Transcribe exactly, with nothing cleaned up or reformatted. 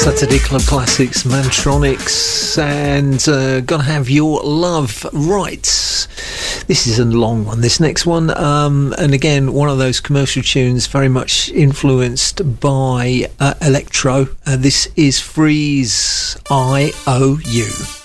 Saturday Club Classics, Mantronics, and uh, Gonna Have Your Love. Right, this is a long one, this next one, um, and again, one of those commercial tunes very much influenced by uh, electro. Uh, this is Freeze, I O U.